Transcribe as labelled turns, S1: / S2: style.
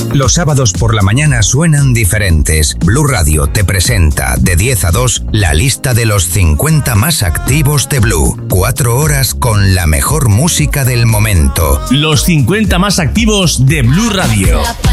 S1: Los sábados por la mañana suenan diferentes. Blue Radio te presenta de 10 a 2 la lista de los 50 más activos de Blue. 4 horas con la mejor música del momento.
S2: Los 50 más activos de Blue Radio.